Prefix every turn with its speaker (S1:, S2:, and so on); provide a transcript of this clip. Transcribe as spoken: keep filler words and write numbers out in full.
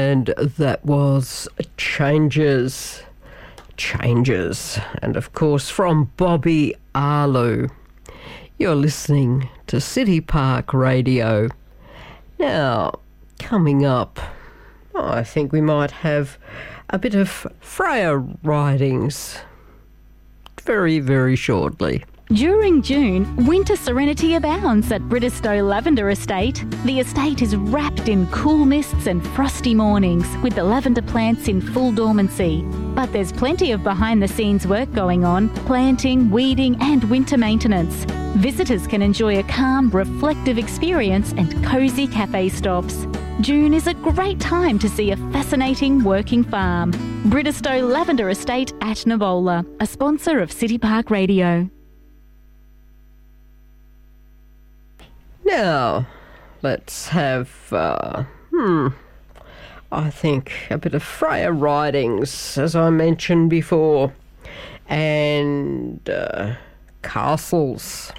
S1: And that was Changes. Changes. And of course from Bobby Arlo. You're listening to City Park Radio. Now, coming up, I think we might have a bit of Freya Ridings very, very shortly.
S2: During June, winter serenity abounds at Bridistow Lavender Estate. The estate is wrapped in cool mists and frosty mornings, with the lavender plants in full dormancy. But there's plenty of behind-the-scenes work going on, planting, weeding and winter maintenance. Visitors can enjoy a calm, reflective experience and cosy cafe stops. June is a great time to see a fascinating working farm. Bridistow Lavender Estate at Navola, a sponsor of City Park Radio.
S1: Now, let's have, uh, hmm, I think a bit of Freya Ridings, as I mentioned before, and uh, castles.